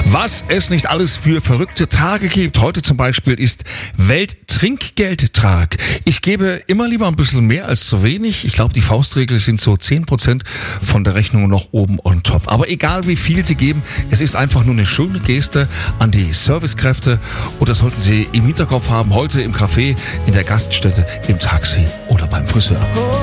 Was es nicht alles für verrückte Tage gibt. Heute zum Beispiel ist Welttrinkgeldtag. Ich gebe immer lieber ein bisschen mehr als zu wenig. Ich glaube, die Faustregel sind so 10% von der Rechnung noch oben on top. Aber egal wie viel Sie geben, es ist einfach nur eine schöne Geste an die Servicekräfte. Und das sollten Sie im Hinterkopf haben, heute im Café, in der Gaststätte, im Taxi oder beim Friseur.